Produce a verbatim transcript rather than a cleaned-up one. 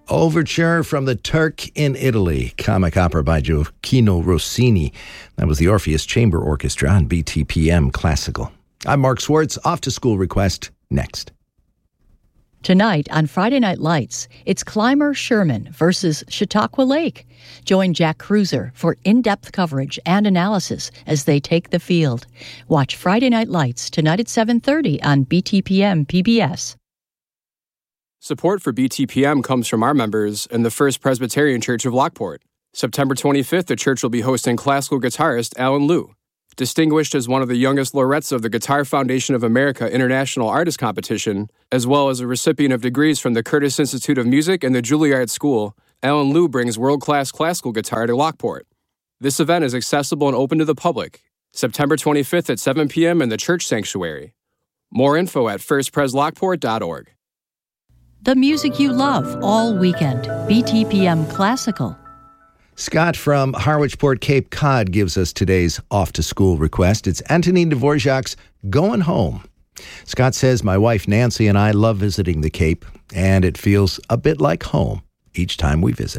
Overture from the Turk in Italy, comic opera by Gioacchino Rossini. That was the Orpheus Chamber Orchestra on B T P M Classical. I'm Mark Swartz. Off to school request next. Tonight on Friday Night Lights, it's Clymer Sherman versus Chautauqua Lake. Join Jack Cruiser for in-depth coverage and analysis as they take the field. Watch Friday Night Lights tonight at seven thirty on B T P M P B S. Support for B T P M comes from our members in the First Presbyterian Church of Lockport. September twenty-fifth, the church will be hosting classical guitarist Alan Liu. Distinguished as one of the youngest laureates of the Guitar Foundation of America International Artist Competition, as well as a recipient of degrees from the Curtis Institute of Music and the Juilliard School, Alan Liu brings world-class classical guitar to Lockport. This event is accessible and open to the public, September twenty-fifth at seven p.m. in the church sanctuary. More info at first pres lockport dot org. The music you love all weekend. B T P M Classical. Scott from Harwichport, Cape Cod gives us today's off-to-school request. It's Antonin Dvorak's Going Home. Scott says, my wife Nancy and I love visiting the Cape, and it feels a bit like home each time we visit.